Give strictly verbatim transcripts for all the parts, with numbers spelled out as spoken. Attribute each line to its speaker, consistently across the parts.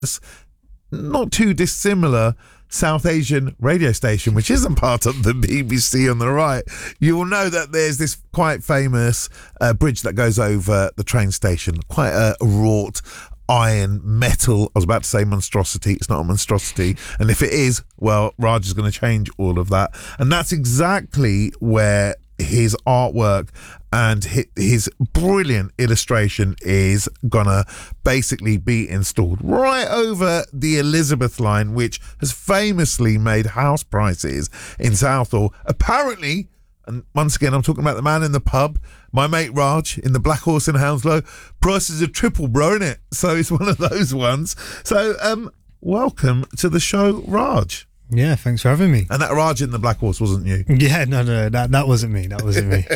Speaker 1: not too dissimilar South Asian radio station, which isn't part of the B B C on the right, you will know that there's this quite famous uh, bridge that goes over the train station, quite a wrought iron metal. I was about to say monstrosity. It's not a monstrosity, and if it is, well, Raj is going to change all of that, and that's exactly where his artwork and his brilliant illustration is gonna basically be installed right over the Elizabeth line, which has famously made house prices in Southall apparently, and once again I'm talking about the man in the pub, my mate Raj in the Black Horse in Hounslow, prices are triple, bro, innit? So it's one of those ones. So um welcome to the show, Raj.
Speaker 2: Yeah, thanks for having me.
Speaker 1: And that Raj in the Black Horse wasn't you?
Speaker 2: Yeah, no, no, that that wasn't me. That wasn't me.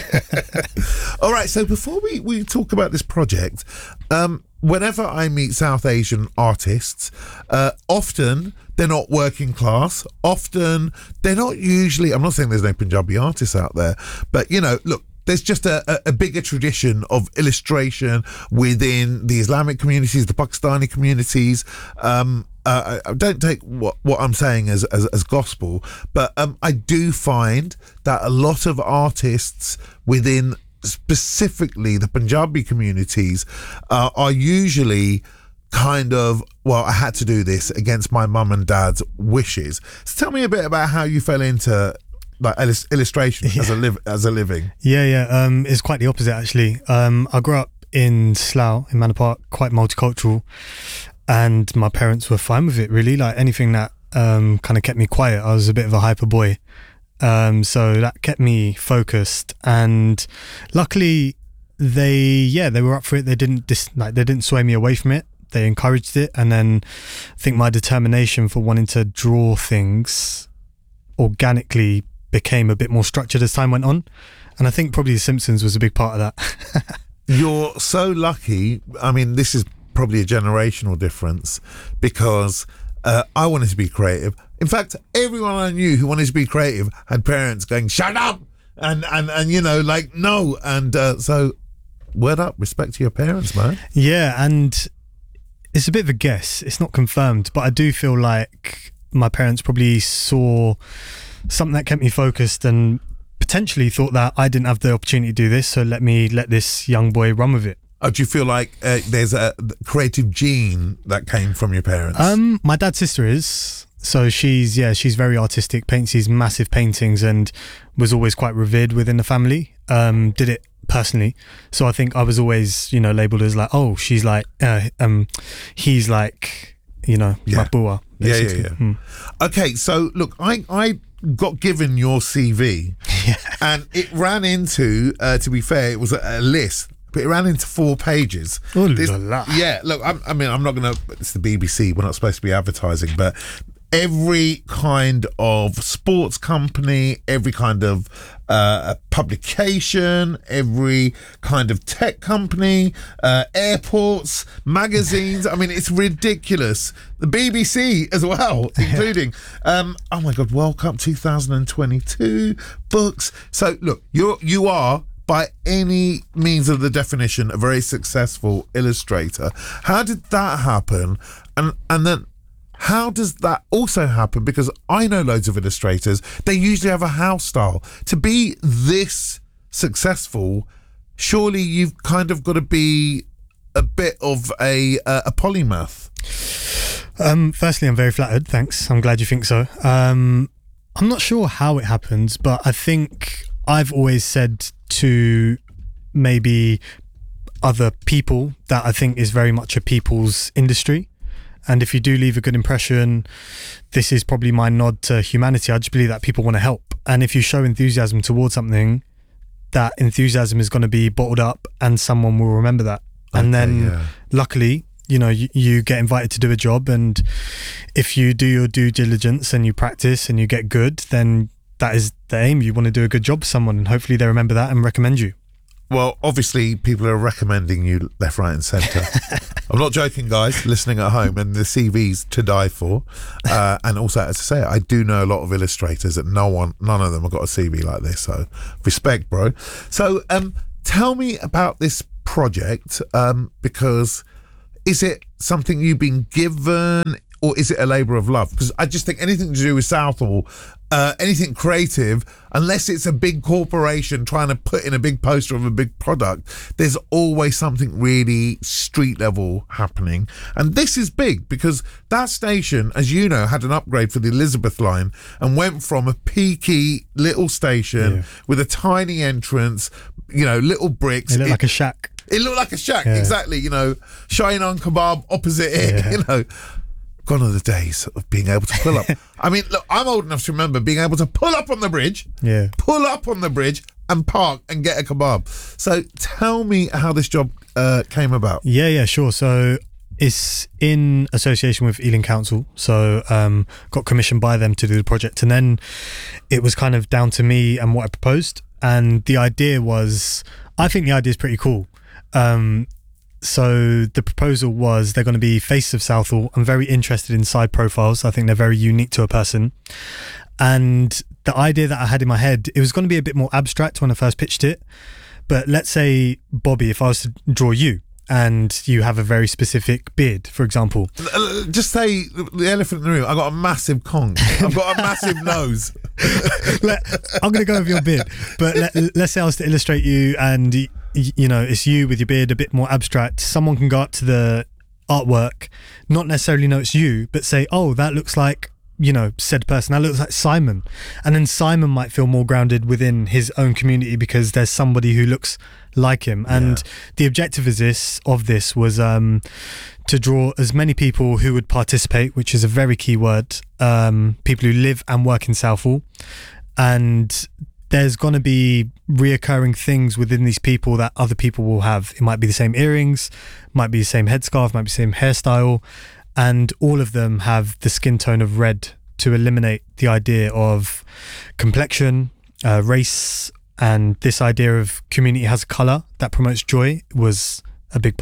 Speaker 1: All right, so before we, we talk about this project, um, whenever I meet South Asian artists, uh, often they're not working class. Often they're not usually, I'm not saying there's no Punjabi artists out there, but, you know, look, there's just a, a, a bigger tradition of illustration within the Islamic communities, the Pakistani communities. Um, uh, I, I don't take what, what I'm saying as, as, as gospel, but um, I do find that a lot of artists within specifically the Punjabi communities uh, are usually kind of, well, I had to do this against my mum and dad's wishes. So tell me a bit about how you fell into like illustration yeah. as a live as a living.
Speaker 2: Yeah, yeah. Um, it's quite the opposite actually. Um, I grew up in Slough, in Manor Park, quite multicultural, and my parents were fine with it. Really, like anything that um kind of kept me quiet. I was a bit of a hyper boy, um, so that kept me focused. And luckily, they yeah they were up for it. They didn't dis- like they didn't sway me away from it. They encouraged it, and then I think my determination for wanting to draw things organically became a bit more structured as time went on, and I think probably The Simpsons was a big part of that.
Speaker 1: You're so lucky. I mean, this is probably a generational difference, because uh, I wanted to be creative. In fact, everyone I knew who wanted to be creative had parents going, shut up, and and, and you know, like, no. And uh, so word up, respect to your parents, man.
Speaker 2: Yeah, and it's a bit of a guess, it's not confirmed, but I do feel like my parents probably saw something that kept me focused and potentially thought that I didn't have the opportunity to do this, so let me let this young boy run with it.
Speaker 1: Oh, do you feel like uh, there's a creative gene that came from your parents?
Speaker 2: Um, my dad's sister is, so she's yeah, she's very artistic, paints these massive paintings, and was always quite revered within the family. Um, did it personally, so I think I was always, you know, labelled as like, oh, she's like, uh, um, he's like, you know,
Speaker 1: yeah.
Speaker 2: my bua.
Speaker 1: Yeah, yeah, yeah. Mm. Okay, so look, I, I got given your C V,
Speaker 2: yeah.
Speaker 1: and it ran into, uh, to be fair, it was a, a list, but it ran into four pages.
Speaker 2: Oh, la, la.
Speaker 1: Yeah, look, I'm, I mean, I'm not going to, it's the B B C, we're not supposed to be advertising, but every kind of sports company, every kind of uh, publication, every kind of tech company, uh, airports, magazines. I mean, it's ridiculous. The B B C as well, including, um, oh my God, World Cup two thousand twenty-two, books. So look, you're, you are, by any means of the definition, a very successful illustrator. How did that happen? And and then, how does that also happen? Because I know loads of illustrators, they usually have a house style. To be this successful, surely you've kind of got to be a bit of a uh, a polymath.
Speaker 2: Um, firstly, I'm very flattered. Thanks. I'm glad you think so. Um, I'm not sure how it happens, but I think I've always said to maybe other people that I think is very much a people's industry. And if you do leave a good impression, this is probably my nod to humanity. I just believe that people want to help. And if you show enthusiasm towards something, that enthusiasm is going to be bottled up and someone will remember that. And okay, then yeah. luckily, you know, you, you get invited to do a job. And if you do your due diligence and you practice and you get good, then that is the aim. You want to do a good job for someone, and hopefully they remember that and recommend you.
Speaker 1: Well, obviously, people are recommending you left, right, and centre. I'm not joking, guys, listening at home, and the C V's to die for. Uh, and also, as I say, I do know a lot of illustrators that no one, none of them have got a C V like this. So, respect, bro. So, um, tell me about this project, um, because is it something you've been given, or is it a labour of love? Because I just think anything to do with Southall, uh, anything creative, unless it's a big corporation trying to put in a big poster of a big product, there's always something really street level happening. And this is big because that station, as you know, had an upgrade for the Elizabeth line and went from a peaky little station yeah. with a tiny entrance, you know, little bricks.
Speaker 2: It looked it, like a shack.
Speaker 1: It looked like a shack, yeah. exactly. You know, Shine on Kebab opposite it, yeah. you know. Gone are the days of being able to pull up. I mean, look, I'm old enough to remember being able to pull up on the bridge,
Speaker 2: yeah,
Speaker 1: pull up on the bridge and park and get a kebab. So tell me how this job uh, came about.
Speaker 2: Yeah, yeah, sure. So it's in association with Ealing Council. So um, got commissioned by them to do the project. And then it was kind of down to me and what I proposed. And the idea was, I think the idea is pretty cool. Um, So the proposal was they're going to be Faces of Southall. I'm very interested in side profiles. I think they're very unique to a person. And the idea that I had in my head, it was going to be a bit more abstract when I first pitched it. But let's say, Bobby, if I was to draw you and you have a very specific beard, for example.
Speaker 1: Just say the elephant in the room. I've got a massive conch. I've got a massive nose.
Speaker 2: Let, I'm going to go with your beard. But let, let's say I was to illustrate you and... you know, it's you with your beard, a bit more abstract. Someone can go up to the artwork, not necessarily know it's you, but say, oh, that looks like, you know, said person. That looks like Simon. And then Simon might feel more grounded within his own community because there's somebody who looks like him. And yeah. the objective of this, of this was um, to draw as many people who would participate, which is a very key word, um, people who live and work in Southall. And there's going to be reoccurring things within these people that other people will have. It might be the same earrings, might be the same headscarf, might be the same hairstyle, and all of them have the skin tone of red to eliminate the idea of complexion, uh, race, and this idea of community has a colour that promotes joy was a big part.